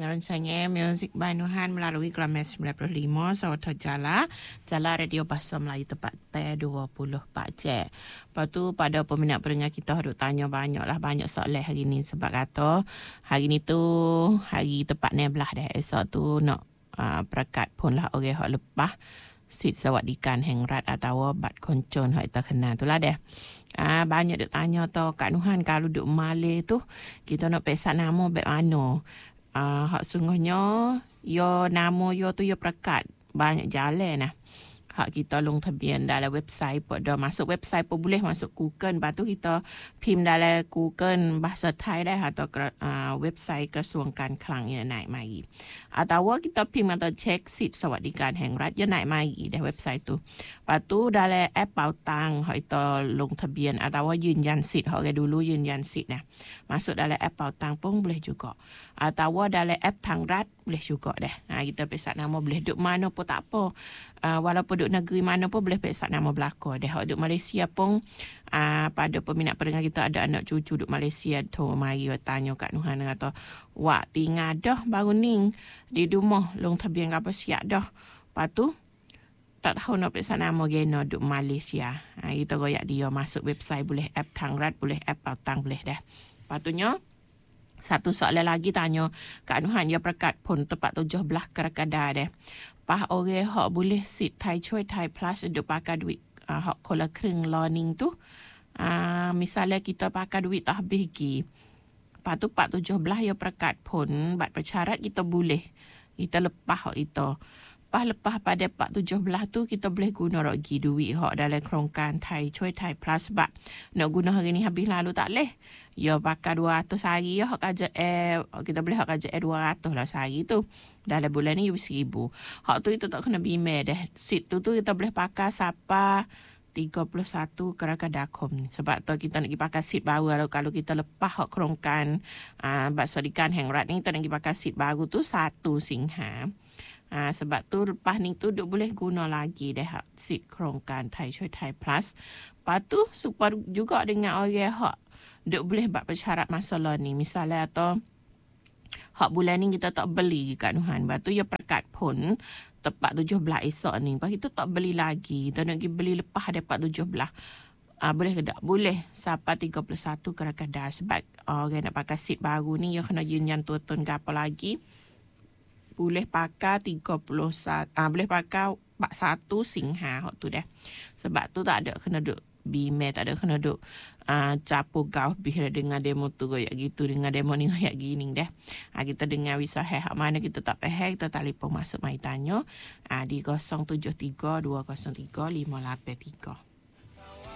rancangan Muzik Banuhan melalui Glamis 95 Sawata Jala Radio Bahasa Melayu tepat T24 jam. Lepas tu pada peminat pendengar kita harus tanya banyak soalan hari ni sebab kata hari ni tu hari tepatnya belah dah esok tu nak perakat pun lah orang hak lepas sit sawadikan hengrat atau bat koncon hak kita kenal tu lah dah. Banyak duk tanya tu Kak Nuhan kalau duk Malay tu kita nak pesak nama baik mana. Hak sungguhnya yo nama yo tu yo perakat banyak jalan lah. Hak kita long tabian dalam website pun dah masuk website pun boleh masuk Google, lepas tu kita pim dalam Google bahasa Thai dah atau website Kesuangkan Kelang yang naik mari. Atau kita pim atau cek sit sawadikan hengrat yang naik mari dah website tu. Lepas tu dalam app Pautang hak kita long tabian atauยืนยัน sit hak dulu ยืนยัน sit nah. Masuk dalam app Pautang pun boleh juga. Atau dalam app Thangrat boleh juga dah. Kita pesak nama boleh duk mana pun tak apa. Walaupun duk negeri mana pun boleh pesak nama belakang dah. Duk Malaysia pun pada peminat pendengar kita ada anak cucu duk Malaysia tu mari tanya Kak Nuhan kata wak tinggal dah baru ni di rumah long tabian apa siap dah. Lepas tu tak tahu nak pesak nama gena duk Malaysia. Kita goyak dia masuk website boleh app Thangrat boleh app Pautang boleh dah. Patutnya satu soalan lagi tanya Kak Nuhan ya perkat pun tepat 17 Kerakada dah. Pah orang hak boleh sit Thai Choice Thai Plus duk pakai duit hak kola kering learning tu. Misalnya kita pakai duit tak habis lagi. Lepas tu 417 ya perkat pun bat persyarat kita boleh. Kita lepas hak itu. Lepas pada 417 tu kita boleh guna lagi duit hak dalam kerongkan Thai Choice Thai Plus sebab nak guna hari ni habis lalu tak leh. Ya pakai 200 hari ya hak kerja kita boleh hak kerja 200 lah sehari tu. Dalam bulan ni 1000. Hak tu itu tak kena bimbang dah. Sit tu kita boleh pakai sampai 31 Kerakadakom. Sebab tu kita nak pergi pakai sit baru kalau kita lepas hak kerongkan bakso dikan hengrat ni kita nak pergi pakai sit baru tu 1 Singha. Sebab tu lepas ni tu duk boleh guna lagi dah sit kerongkan Thai Choice Thai Plus. Lepas tu super juga dengan orang hak duk boleh buat persyarat masalah ni. Misalnya atau hak bulan ni kita tak beli Kak Nuhan. Lepas tu ya perkat pun tepat 17 esok ni. Lepas kita tak beli lagi. Kita nak pergi beli lepas dapat 17. Boleh ke tak? Boleh. Sampai 31 Kerakada. Sebab orang nak pakai sit baru ni ya kenaยืนยัน tuan ke apa lagi. Boleh pakai 31 boleh pakai 41 Singha hak tu dah. Sebab tu tak ada kena duk bimbang, tak ada kena duk capu gau bih dengan demo tu kayak gitu dengan demo ni kayak gini dah. Kita dengar wisah hak mana kita tak faham kita telefon masuk mai tanya di 073 203 583.